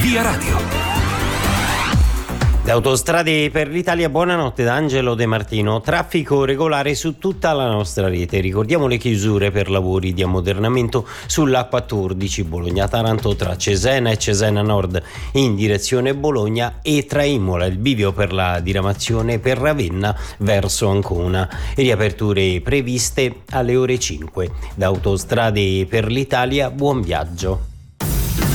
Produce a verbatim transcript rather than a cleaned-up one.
Via Radio. Da Autostrade per l'Italia, buonanotte da Angelo De Martino. Traffico regolare su tutta la nostra rete. Ricordiamo le chiusure per lavori di ammodernamento sulla quattordici Bologna-Taranto tra Cesena e Cesena Nord in direzione Bologna e tra Imola, il bivio per la diramazione per Ravenna verso Ancona. Riaperture previste alle ore cinque. Da Autostrade per l'Italia, buon viaggio.